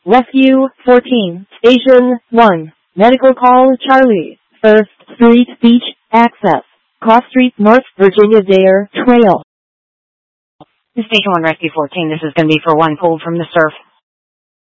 Rescue 14, Station 1, Medical Call Charlie, 1st Street Beach, Access, Cross Street North, Virginia Dare Trail. Station 1 Rescue 14, this is going to be for one pulled from the surf.